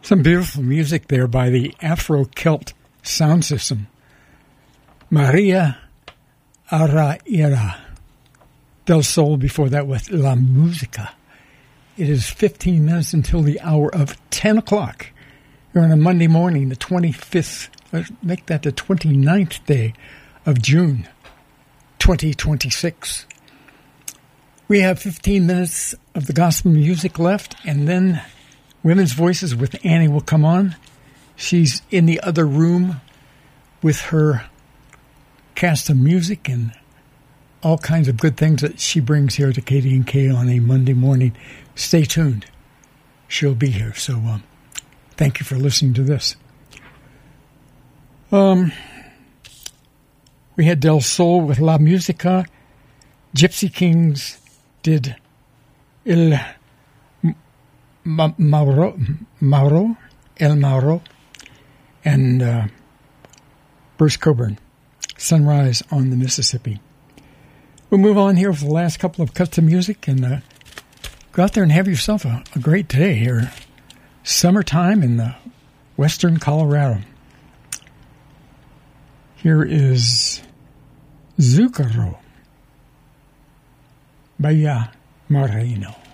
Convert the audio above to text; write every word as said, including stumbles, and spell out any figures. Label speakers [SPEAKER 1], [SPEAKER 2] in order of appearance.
[SPEAKER 1] Some beautiful music there by the Afro-Celt sound system. Maria Arraira. Del Sol before that with La Musica. It is fifteen minutes until the hour of ten o'clock. Here on a Monday morning, the twenty-fifth, let's make that the twenty-ninth day of June, twenty twenty-six. We have fifteen minutes of the gospel music left, and then Women's Voices with Annie will come on. She's in the other room with her cast of music and all kinds of good things that she brings here to K D and K on a Monday morning. Stay tuned. She'll be here. So um, thank you for listening to this. Um, we had Del Sol with La Musica. Gypsy Kings did Il Ma- Mauro, Mauro, El Mauro, and uh, Bruce Coburn, Sunrise on the Mississippi. We'll move on here for the last couple of cuts of music and uh, go out there and have yourself a, a great day here. Summertime in the western Colorado. Here is Zucchero, Bahia Moreno.